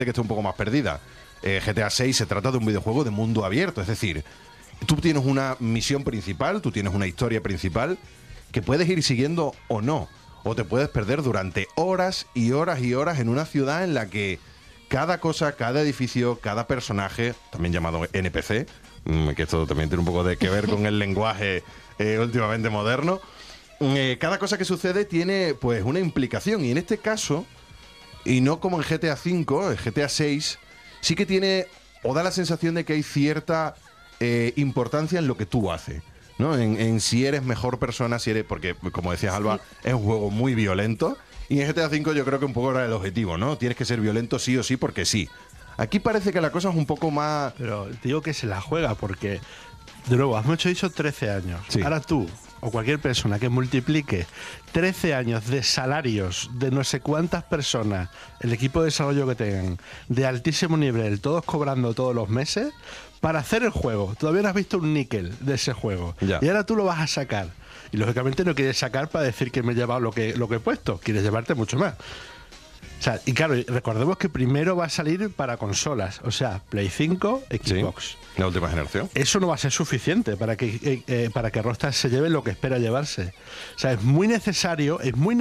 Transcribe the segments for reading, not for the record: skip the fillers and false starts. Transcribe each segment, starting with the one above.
que esté un poco más perdida. GTA 6 se trata de un videojuego de mundo abierto, es decir, tú tienes una misión principal, tú tienes una historia principal que puedes ir siguiendo o no, o te puedes perder durante horas y horas y horas en una ciudad en la que cada cosa, cada edificio, cada personaje, también llamado NPC, que esto también tiene un poco de que ver con el lenguaje últimamente moderno, cada cosa que sucede tiene pues una implicación, y en este caso, y no como en GTA V, el GTA 6 sí que tiene, o da la sensación de que hay cierta importancia en lo que tú haces, ¿no? En si eres mejor persona, si eres, porque como decías, Alba, es un juego muy violento, y en GTA V yo creo que un poco era el objetivo, ¿no? Tienes que ser violento sí o sí porque sí. Aquí parece que la cosa es un poco más... Pero digo que se la juega porque, de nuevo, has dicho 13 años. Sí. Ahora tú, o cualquier persona que multiplique 13 años de salarios de no sé cuántas personas, el equipo de desarrollo que tengan, de altísimo nivel, todos cobrando todos los meses, para hacer el juego. Todavía no has visto un níquel de ese juego. Ya. Y ahora tú lo vas a sacar. Y lógicamente no quieres sacar para decir que me he llevado lo que he puesto. Quieres llevarte mucho más. O sea, y claro, recordemos que primero va a salir para consolas, o sea, Play 5, Xbox. Sí, la última generación. Eso no va a ser suficiente para que Rockstar se lleve lo que espera llevarse. O sea, es muy necesario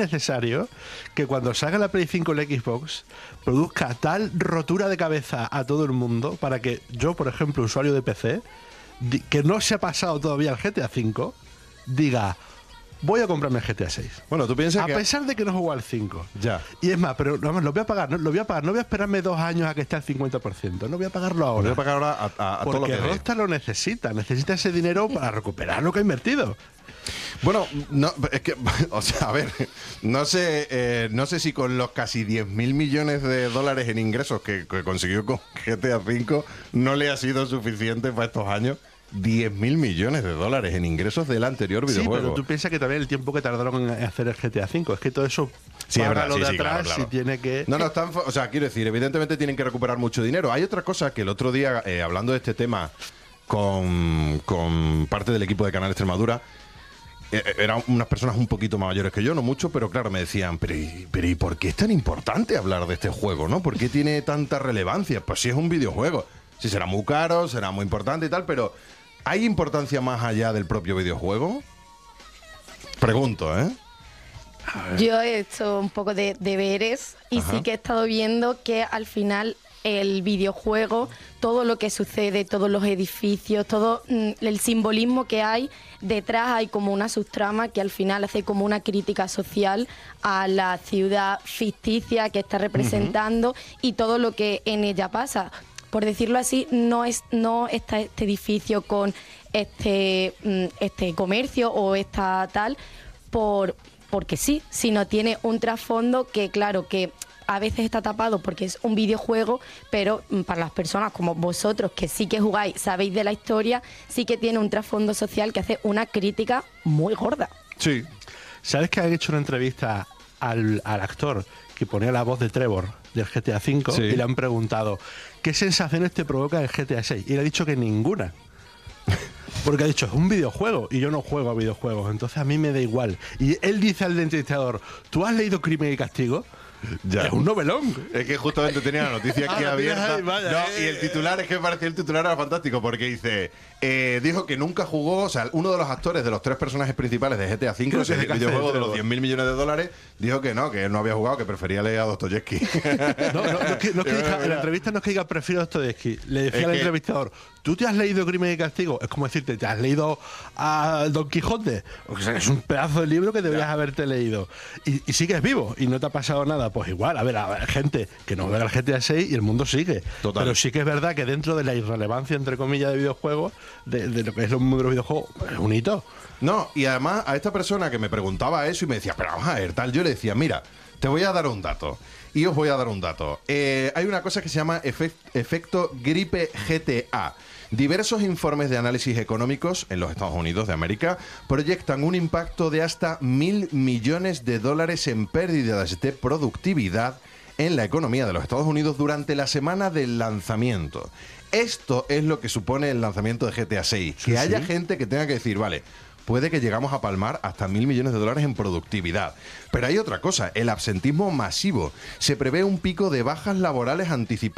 que cuando salga la Play 5 o la Xbox produzca tal rotura de cabeza a todo el mundo para que yo, por ejemplo, usuario de PC, que no se ha pasado todavía el GTA 5, diga... Voy a comprarme el GTA 6. Bueno, tú piensas que... A pesar de que no juego al 5. Ya. Y es más, pero vamos, lo voy a pagar. No voy a esperarme 2 años a que esté al 50%. No voy a pagarlo ahora. Voy a pagar ahora a todo lo que... Porque Rockstar lo necesita. Necesita ese dinero para recuperar lo que ha invertido. Bueno, no, es que, o sea, a ver, no sé si con los casi 10.000 millones de dólares en ingresos que consiguió con GTA V no le ha sido suficiente para estos años. 10.000 millones de dólares en ingresos del anterior videojuego. Sí, pero tú piensas que también el tiempo que tardaron en hacer el GTA V, es que todo eso sí, es verdad, lo de sí, atrás claro. y tiene que... No, están, o sea, quiero decir, evidentemente tienen que recuperar mucho dinero. Hay otra cosa que el otro día, hablando de este tema con parte del equipo de Canal Extremadura, eran unas personas un poquito más mayores que yo, no mucho, pero claro, me decían, pero ¿y por qué es tan importante hablar de este juego, no? ¿Por qué tiene tanta relevancia? Pues si es un videojuego. Sí, será muy caro, será muy importante y tal, pero... ¿hay importancia más allá del propio videojuego? Pregunto, ¿eh? Yo he hecho un poco de deberes y sí que he estado viendo que al final el videojuego, todo lo que sucede, todos los edificios, todo el simbolismo que hay detrás, hay como una subtrama que al final hace como una crítica social a la ciudad ficticia que está representando y todo lo que en ella pasa. Por decirlo así, no está este edificio con este comercio o esta tal porque sí, sino tiene un trasfondo que, claro, que a veces está tapado porque es un videojuego, pero para las personas como vosotros, que sí que jugáis, sabéis de la historia, sí que tiene un trasfondo social que hace una crítica muy gorda. Sí. ¿Sabes que han hecho una entrevista al actor que ponía la voz de Trevor del GTA V sí. y le han preguntado ¿qué sensaciones te provoca el GTA 6? Y le ha dicho que ninguna. Porque ha dicho, es un videojuego y yo no juego a videojuegos, entonces a mí me da igual. Y él dice al entrevistador, ¿tú has leído Crimen y Castigo? Ya. Es un novelón. Es que justamente tenía la noticia aquí abierta. Ahí, vaya, no, y el titular, es que me parecía el titular era fantástico porque dice, dijo que nunca jugó, o sea, uno de los actores de los 3 personajes principales de GTA V, Creo que el es videojuego de los Trevor. 10.000 millones de dólares, dijo que él no había jugado, que prefería leer a Dostoyevsky. No es que diga, en la entrevista no es que diga prefiero Dostoyevsky. Le decía Es al que- entrevistador, ¿tú te has leído Crimen y Castigo? Es como decirte, ¿te has leído a Don Quijote? O sea, es un pedazo de libro que deberías haberte leído. Y sigues vivo y no te ha pasado nada. Pues igual, a ver, gente que no ve el GTA 6 y el mundo sigue. Total. Pero sí que es verdad que dentro de la irrelevancia, entre comillas, de videojuegos, de lo que es el mundo de los videojuegos, es un hito. No, y además a esta persona que me preguntaba eso y me decía, pero vamos a ver, tal, yo le decía, mira, te voy a dar un dato. Y os voy a dar un dato. Hay una cosa que se llama efecto gripe GTA. Diversos informes de análisis económicos en los Estados Unidos de América proyectan un impacto de hasta 1.000 millones de dólares en pérdidas de productividad en la economía de los Estados Unidos durante la semana del lanzamiento. Esto es lo que supone el lanzamiento de GTA 6. Que haya gente que tenga que decir, vale, puede que llegamos a palmar hasta 1.000 millones de dólares en productividad. Pero hay otra cosa, el absentismo masivo. Se prevé un pico de bajas laborales anticipadas